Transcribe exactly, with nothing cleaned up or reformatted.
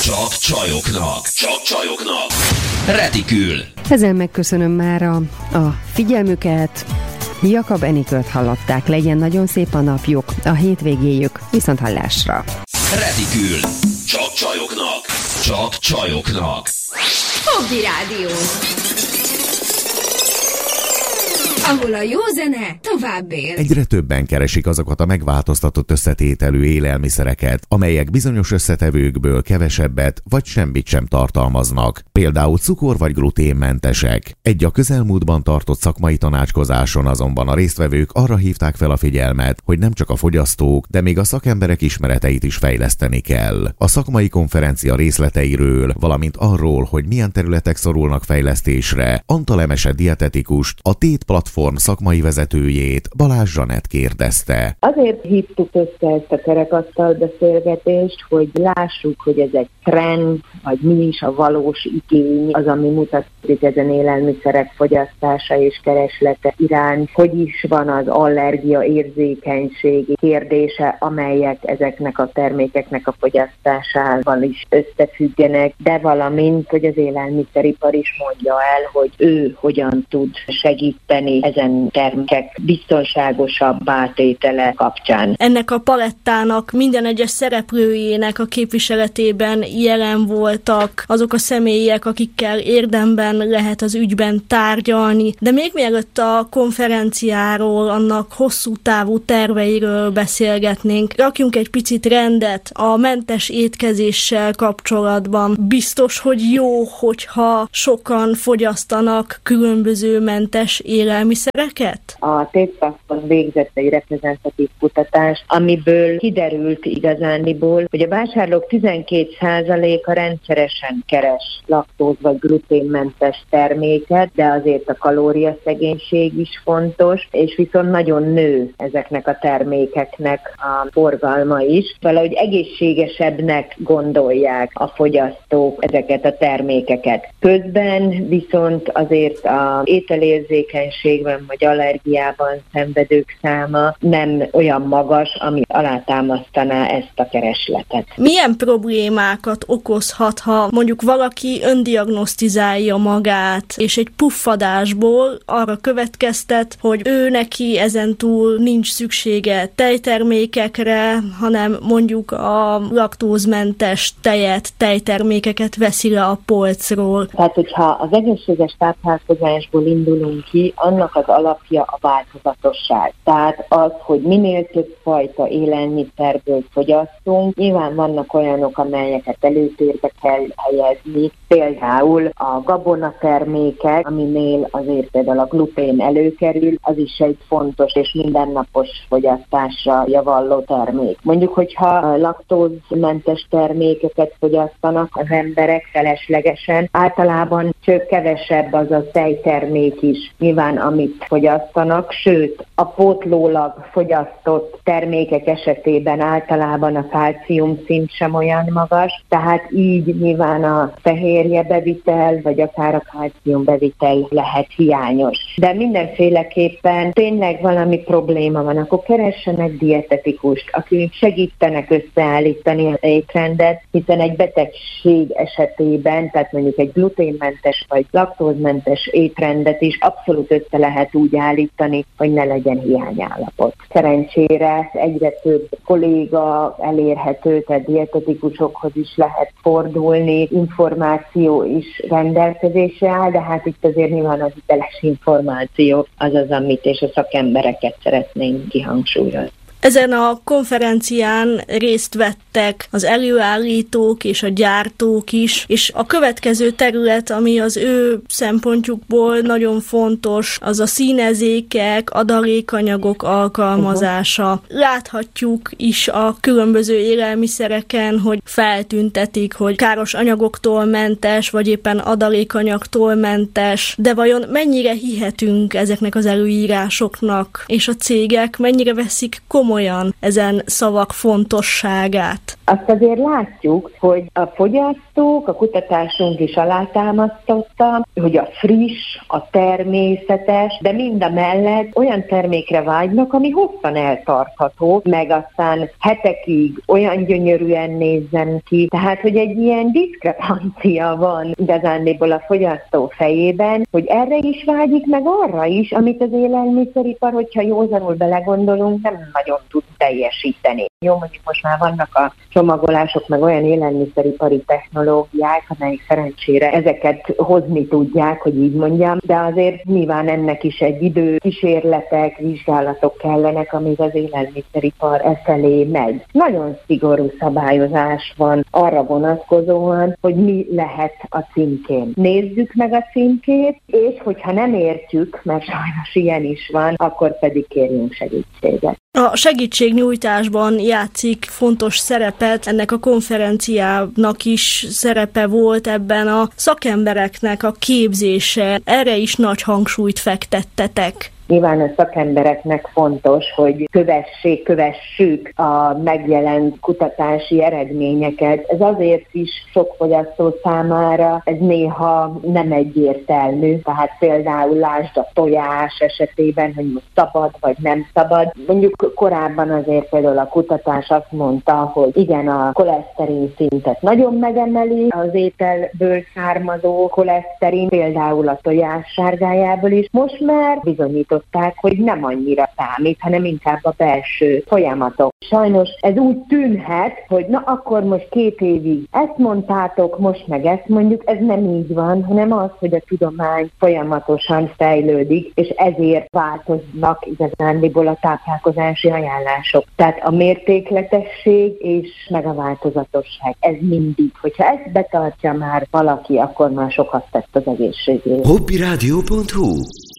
Csak csajoknak. Csak csajoknak. Retikül. Ezzel megköszönöm már a, a figyelmüket. Jakab Enikőt hallották. Legyen nagyon szép a napjuk, a hétvégéjük. Viszont hallásra. Retikül. Csak csajoknak. Csak csajoknak. Hobby Rádió. Ahol a jó zene tovább él. Egyre többen keresik azokat a megváltoztatott összetételű élelmiszereket, amelyek bizonyos összetevőkből kevesebbet vagy semmit sem tartalmaznak, például cukor vagy gluténmentesek. Egy a közelmúltban tartott szakmai tanácskozáson azonban a résztvevők arra hívták fel a figyelmet, hogy nem csak a fogyasztók, de még a szakemberek ismereteit is fejleszteni kell. A szakmai konferencia részleteiről, valamint arról, hogy milyen területek szorulnak fejlesztésre, Antal Emese dietetikust, a Tét platform szakmai vezetőjét, Balázs Zsanett kérdezte. Azért hívtuk össze ezt a kerekasztal beszélgetést, hogy lássuk, hogy ez egy trend, vagy mi is a valós igény, az, ami mutatkozik ezen élelmiszerek fogyasztása és kereslete iránt, hogy is van az allergia érzékenység kérdése, amelyek ezeknek a termékeknek a fogyasztásával is összefüggenek, de valamint, hogy az élelmiszeripar is mondja el, hogy ő hogyan tud segíteni ezen termékek biztonságosabb átétele kapcsán. Ennek a palettának minden egyes szereplőjének a képviseletében jelen voltak azok a személyek, akikkel érdemben lehet az ügyben tárgyalni, de még mielőtt a konferenciáról, annak hosszú távú terveiről beszélgetnénk, rakjunk egy picit rendet a mentes étkezéssel kapcsolatban. Biztos, hogy jó, hogyha sokan fogyasztanak különböző mentes élelmiszereket? A Tétplatform végzett egy reprezentatív kutatást, amiből kiderült igazándiból, hogy a vásárlók tizenkét százaléka rendszeresen keres laktóz vagy gluténmentes terméket, de azért a kalóriaszegénység is fontos, és viszont nagyon nő ezeknek a termékeknek a forgalma is. Valahogy egészségesebbnek gondolják a fogyasztók ezeket a termékeket. Közben viszont azért az ételérzékenységben vagy allergiában szenvedők száma nem olyan magas, ami alátámasztaná ezt a keresletet. Milyen problémákat okozhat, ha mondjuk valaki öndiagnosztizálja magát, és egy puffadásból arra következtet, hogy ő neki ezentúl nincs szüksége tejtermékekre, hanem mondjuk a laktózmentes tejet, tejtermékeket veszi le a polcról. Tehát, hogyha az egészséges táplálkozásból indulunk ki, annak az alapja a változatosság. Tehát az, hogy minél több fajta élelmiszerből fogyasztunk, nyilván vannak olyanok, amelyeket előtérbe kell helyezni, például a gabonatermékek, aminél azért például a glutén előkerül, az is egy fontos és mindennapos fogyasztásra javalló termék. Mondjuk, hogyha laktózmentes termékeket fogyasztanak az emberek feleslegesen, általában csak kevesebb az a tejtermék is, nyilván amit fogyasztanak, sőt, a pótlólag fogyasztott termékek esetében általában a kálcium szint sem olyan magas, tehát így nyilván a fehérje bevitel, vagy akár a kálcium bevitel lehet hiányos. De mindenféleképpen tényleg valami probléma van, akkor keressenek dietetikust, akik segítenek összeállítani az étrendet, hiszen egy betegség esetében, tehát mondjuk egy gluténmentes vagy laktózmentes étrendet is abszolút össze lehet úgy állítani, hogy ne legyen hiányállapot. Szerencsére egyre több kolléga elérhető, tehát dietetikusokhoz is lehet fordulni, információ is rendelkezésre áll, de hát itt azért nyilván az hiteles információ az az, amit és a szakembereket szeretnénk kihangsúlyozni. Ezen a konferencián részt vettek az előállítók és a gyártók is, és a következő terület, ami az ő szempontjukból nagyon fontos, az a színezékek, adalékanyagok alkalmazása. Láthatjuk is a különböző élelmiszereken, hogy feltüntetik, hogy káros anyagoktól mentes, vagy éppen adalékanyagtól mentes, de vajon mennyire hihetünk ezeknek az előírásoknak, és a cégek mennyire veszik komolyan komolyan ezen szavak fontosságát? Azt azért látjuk, hogy a fogyasztók, a kutatásunk is alátámasztotta, hogy a friss, a természetes, de mind a mellett olyan termékre vágynak, ami hosszan eltartható, meg aztán hetekig olyan gyönyörűen nézzen ki. Tehát, hogy egy ilyen diszkrepancia van igazándiból a fogyasztó fejében, hogy erre is vágyik, meg arra is, amit az élelmiszeripar, hogyha józanul belegondolunk, nem nagyon tud teljesíteni. Jó, mondjuk most már vannak a csomagolások, meg olyan élelmiszeripari technológiák, amelyek szerencsére ezeket hozni tudják, hogy így mondjam, de azért nyilván ennek is egy idő, kísérletek, vizsgálatok kellenek, amíg az élelmiszeripar efelé megy. Nagyon szigorú szabályozás van arra vonatkozóan, hogy mi lehet a címkén. Nézzük meg a címkét, és hogyha nem értjük, mert sajnos ilyen is van, akkor pedig kérjünk segítséget. A segítségnyújtásban játszik fontos szerepet, ennek a konferenciának is szerepe volt ebben a szakembereknek a képzése. Erre is nagy hangsúlyt fektettetek. Nyilván a szakembereknek fontos, hogy kövessék, kövessük a megjelent kutatási eredményeket. Ez azért is sok fogyasztó számára, ez néha nem egyértelmű. Tehát például lásd a tojás esetében, hogy most szabad vagy nem szabad. Mondjuk korábban azért például a kutatás azt mondta, hogy igen, a koleszterin szintet nagyon megemeli az ételből származó koleszterin, például a tojás sárgájából is. Most már bizonyított, hogy nem annyira számít, hanem inkább a belső folyamatok. Sajnos ez úgy tűnhet, hogy na akkor most két évig ezt mondtátok, most meg ezt mondjuk, ez nem így van, hanem az, hogy a tudomány folyamatosan fejlődik, és ezért változnak igazándiból a táplálkozási ajánlások. Tehát a mértékletesség és meg a változatosság, ez mindig. Hogyha ezt betartja már valaki, akkor már sokat tett az egészségért. hobby rádió pont hu